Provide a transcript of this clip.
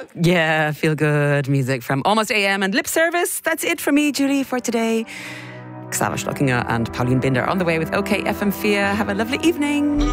Yeah, feel good music from Almost AM and Lip Service. That's it for me, Julie, for today. Xavish Lookinga and Pauline Binder on the way with OK FM Fia. Have a lovely evening.